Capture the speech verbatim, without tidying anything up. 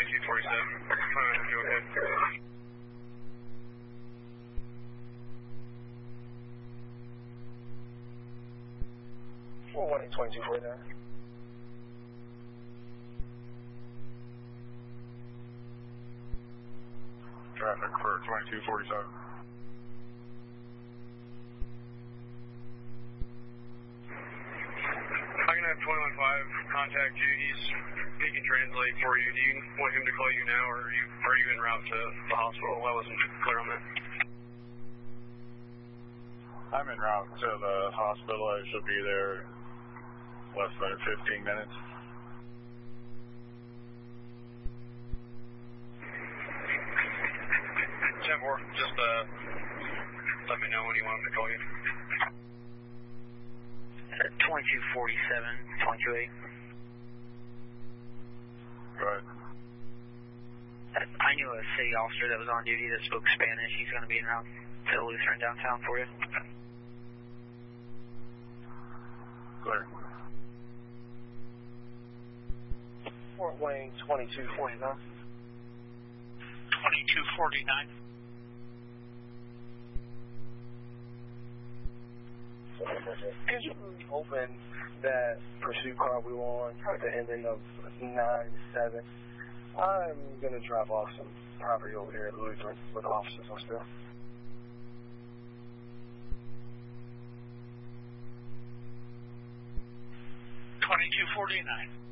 twenty-two forty-seven. Alright, go ahead. four one eight twenty-two forty-nine. Traffic for twenty-two forty-seven. I'm going to have twenty-one five contact you. He's, he can translate for you. Do you want him to call you now, or are you, are you en route to the hospital? I wasn't clear on that. I'm en route to the hospital. I should be there less than fifteen minutes. ten four, just uh, let me know when you want him to call you. twenty-two forty-seven, twenty-two eight. Right. I knew a city officer that was on duty that spoke Spanish. He's going to be en route to Lutheran downtown for you. Clear. Fort Wayne twenty-two forty-nine. twenty-two forty-nine. Could you open that pursuit car we were on at the ending of nine seven? I'm going to drop off some property over here at Lutheran with officers on still. twenty-two forty-nine.